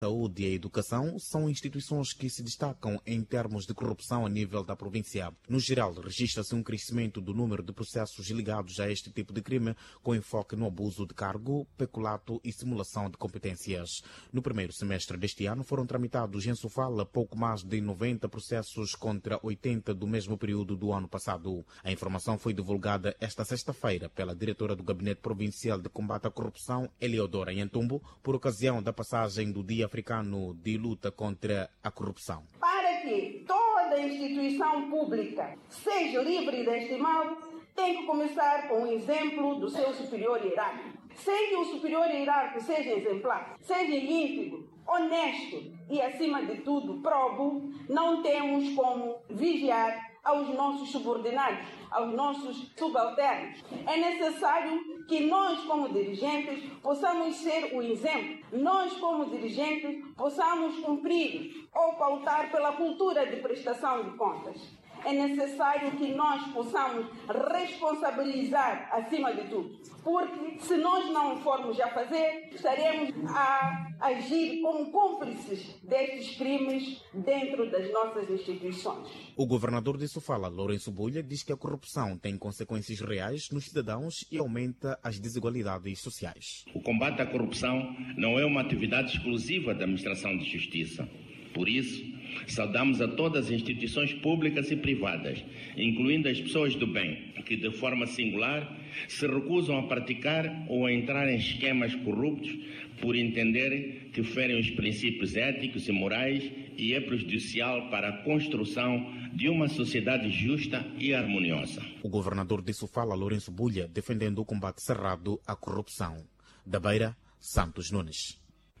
saúde e a educação são instituições que se destacam em termos de corrupção a nível da província. No geral, registra-se um crescimento do número de processos ligados a este tipo de crime, com enfoque no abuso de cargo, peculato e simulação de competências. No primeiro semestre deste ano foram tramitados em Sofala pouco mais de 90 processos contra 80 do mesmo período do ano passado. A informação foi divulgada esta sexta-feira pela diretora do Gabinete Provincial de Combate à Corrupção, Eliodora Nhantumbo, por ocasião da passagem do Dia Africano de Luta contra a Corrupção. Para que toda instituição pública seja livre deste mal, tem que começar com o exemplo do seu superior hierárquico. Sem que o superior hierárquico seja exemplar, seja íntegro, honesto e, acima de tudo, probo, não temos como vigiar aos nossos subordinados, aos nossos subalternos. É necessário que nós, como dirigentes, possamos ser o exemplo. Nós, como dirigentes, possamos cumprir ou pautar pela cultura de prestação de contas. É necessário que nós possamos responsabilizar acima de tudo. Porque se nós não formos a fazer, estaremos a agir como cúmplices destes crimes dentro das nossas instituições. O governador de Sofala, Lourenço Bulha, diz que a corrupção tem consequências reais nos cidadãos e aumenta as desigualdades sociais. O combate à corrupção não é uma atividade exclusiva da administração de justiça. Por isso, saudamos a todas as instituições públicas e privadas, incluindo as pessoas do bem, que de forma singular se recusam a praticar ou a entrar em esquemas corruptos por entenderem que ferem os princípios éticos e morais e é prejudicial para a construção de uma sociedade justa e harmoniosa. O governador de Sofala, Lourenço Bulha, defendendo o combate cerrado à corrupção. Da Beira, Santos Nunes.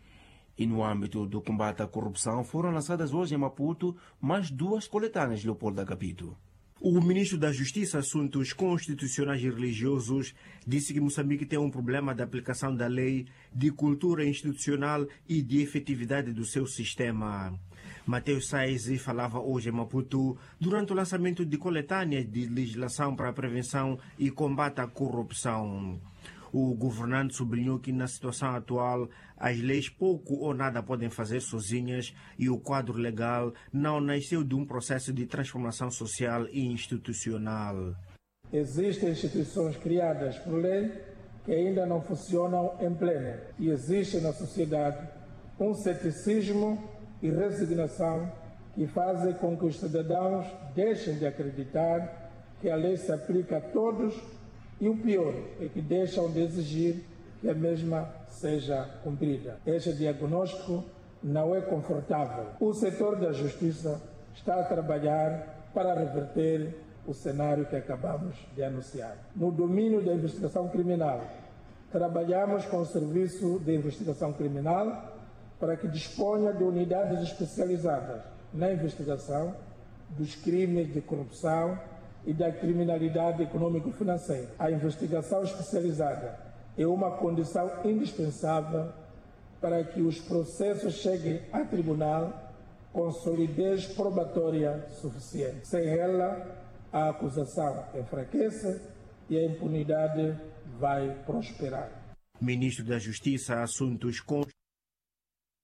E no âmbito do combate à corrupção foram lançadas hoje em Maputo mais 2 coletâneas Leopoldo Agapito. O ministro da Justiça, Assuntos Constitucionais e Religiosos, disse que Moçambique tem um problema da aplicação da lei, de cultura institucional e de efetividade do seu sistema. Mateus Saez falava hoje em Maputo durante o lançamento de coletâneas de legislação para a prevenção e combate à corrupção. O governante sublinhou que, na situação atual, as leis pouco ou nada podem fazer sozinhas e o quadro legal não nasceu de um processo de transformação social e institucional. Existem instituições criadas por lei que ainda não funcionam em pleno e existe na sociedade um ceticismo e resignação que fazem com que os cidadãos deixem de acreditar que a lei se aplica a todos. E o pior é que deixam de exigir que a mesma seja cumprida. Este diagnóstico não é confortável. O setor da justiça está a trabalhar para reverter o cenário que acabamos de anunciar. No domínio da investigação criminal, trabalhamos com o Serviço de Investigação Criminal para que disponha de unidades especializadas na investigação dos crimes de corrupção e da criminalidade econômico-financeira. A investigação especializada é uma condição indispensável para que os processos cheguem a tribunal com solidez probatória suficiente. Sem ela, a acusação enfraquece e a impunidade vai prosperar. Ministro da Justiça, Assuntos